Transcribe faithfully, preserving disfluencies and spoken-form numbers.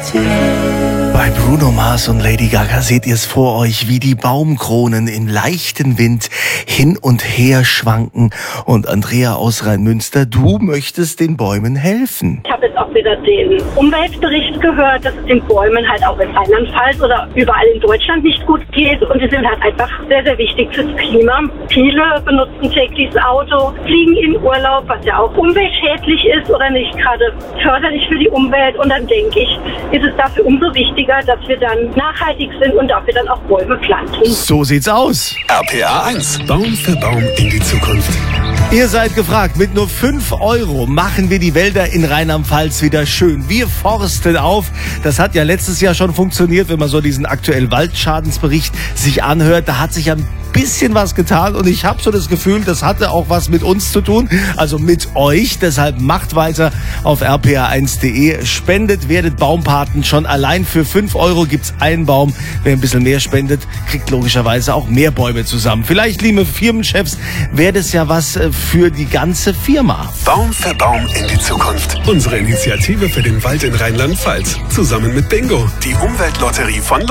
Bei Bruno Mars und Lady Gaga seht ihr es vor euch, wie die Baumkronen im leichten Wind hin und her schwanken. Und Andrea aus Rheinmünster, du möchtest den Bäumen helfen. Ich habe jetzt auch wieder den Umweltbericht gehört, dass es den Bäumen halt auch in Rheinland-Pfalz oder überall in Deutschland nicht gut geht. Und die sind halt einfach sehr, sehr wichtig fürs Klima. Viele benutzen täglich das Auto, fliegen in Urlaub, was ja auch umweltschädlich ist oder nicht gerade förderlich für die Umwelt. Und dann denke ich, ist es dafür umso wichtiger, dass wir dann nachhaltig sind und dafür dann auch Bäume pflanzen. So sieht's aus. R P A eins. Baum für Baum in die Zukunft. Ihr seid gefragt, mit nur fünf Euro machen wir die Wälder in Rheinland-Pfalz wieder schön. Wir forsten auf. Das hat ja letztes Jahr schon funktioniert, wenn man so diesen aktuellen Waldschadensbericht sich anhört. Da hat sich ja ein bisschen was getan und ich habe so das Gefühl, das hatte auch was mit uns zu tun, also mit euch. Deshalb macht weiter auf r p a eins punkt d e, spendet, werdet Baumpaten. Schon allein für fünf Euro gibt's einen Baum. Wer ein bisschen mehr spendet, kriegt logischerweise auch mehr Bäume zusammen. Vielleicht, liebe Firmenchefs, wäre das ja was für die ganze Firma. Baum für Baum in die Zukunft. Unsere Initiative für den Wald in Rheinland-Pfalz. Zusammen mit Bingo, die Umweltlotterie von